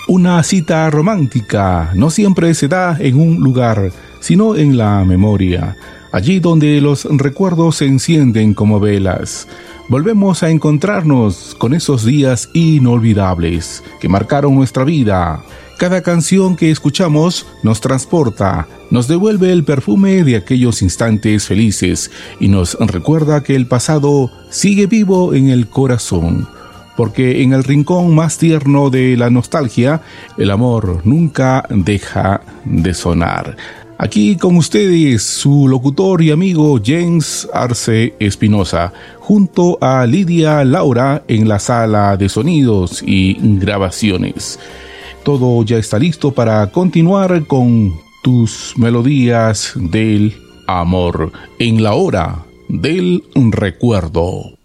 Una cita romántica no siempre se da en un lugar, sino en la memoria, allí donde los recuerdos se encienden como velas. Volvemos a encontrarnos con esos días inolvidables que marcaron nuestra vida. Cada canción que escuchamos nos transporta, nos devuelve el perfume de aquellos instantes felices y nos recuerda que el pasado sigue vivo en el corazón. Porque en el rincón más tierno de la nostalgia, el amor nunca deja de sonar. Aquí con ustedes, su locutor y amigo James Arce Espinosa, junto a Lidia Laura en la sala de sonidos y grabaciones. Todo ya está listo para continuar con tus melodías del amor en la hora del recuerdo.